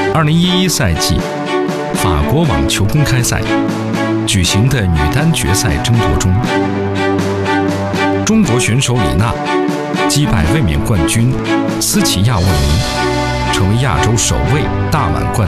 2011赛季法国网球公开赛举行的女单决赛争夺中，中国选手李娜击败卫冕冠军斯齐亚沃尼，成为亚洲首位大满贯